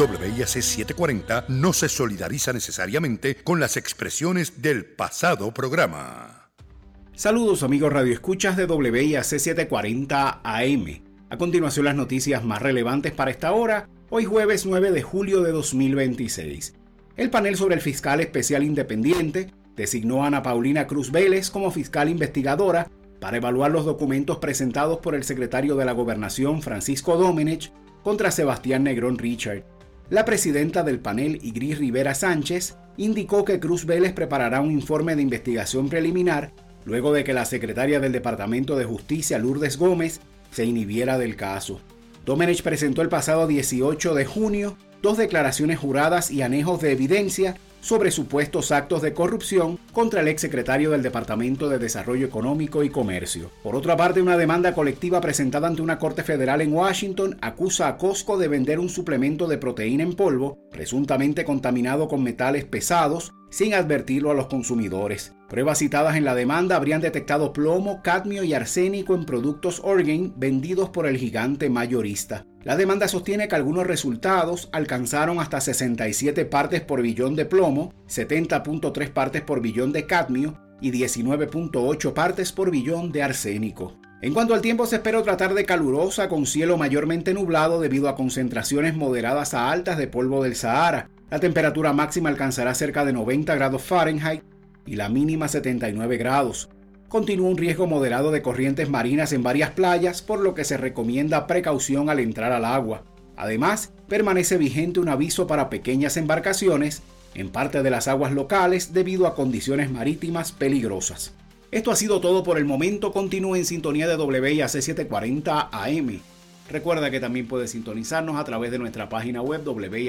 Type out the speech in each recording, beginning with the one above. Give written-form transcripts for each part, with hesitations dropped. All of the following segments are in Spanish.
WIAC 740 no se solidariza necesariamente con las expresiones del pasado programa. Saludos amigos radioescuchas de WIAC 740 AM. A continuación las noticias más relevantes para esta hora, hoy jueves 9 de julio de 2026. El panel sobre el fiscal especial independiente designó a Ana Paulina Cruz Vélez como fiscal investigadora para evaluar los documentos presentados por el secretario de la Gobernación, Francisco Domenech, contra Sebastián Negrón Richard. La presidenta del panel, Igris Rivera Sánchez, indicó que Cruz Vélez preparará un informe de investigación preliminar luego de que la secretaria del Departamento de Justicia, Lourdes Gómez, se inhibiera del caso. Domenech presentó el pasado 18 de junio 2 declaraciones juradas y anejos de evidencia sobre supuestos actos de corrupción contra el exsecretario del Departamento de Desarrollo Económico y Comercio. Por otra parte, una demanda colectiva presentada ante una corte federal en Washington acusa a Costco de vender un suplemento de proteína en polvo, presuntamente contaminado con metales pesados, sin advertirlo a los consumidores. Pruebas citadas en la demanda habrían detectado plomo, cadmio y arsénico en productos Orgain vendidos por el gigante mayorista. La demanda sostiene que algunos resultados alcanzaron hasta 67 partes por billón de plomo, 70.3 partes por billón de cadmio y 19.8 partes por billón de arsénico. En cuanto al tiempo, se espera otra tarde calurosa con cielo mayormente nublado debido a concentraciones moderadas a altas de polvo del Sahara. La temperatura máxima alcanzará cerca de 90 grados Fahrenheit y la mínima 79 grados. Continúa un riesgo moderado de corrientes marinas en varias playas, por lo que se recomienda precaución al entrar al agua. Además, permanece vigente un aviso para pequeñas embarcaciones en parte de las aguas locales debido a condiciones marítimas peligrosas. Esto ha sido todo por el momento. Continúe en sintonía de WIAC 740 AM. Recuerda que también puedes sintonizarnos a través de nuestra página web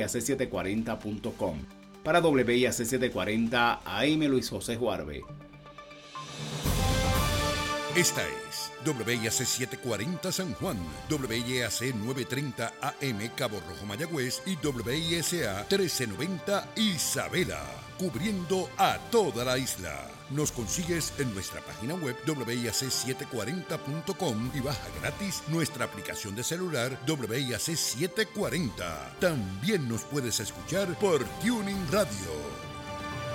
wiac740.com. Para WIAC 740 AM, Luis José Juarbe. Esta es WIAC 740 San Juan, WIAC 930 AM Cabo Rojo Mayagüez y WISA 1390 Isabela, cubriendo a toda la isla. Nos consigues en nuestra página web wiac740.com y baja gratis nuestra aplicación de celular WIAC 740. También nos puedes escuchar por TuneIn Radio.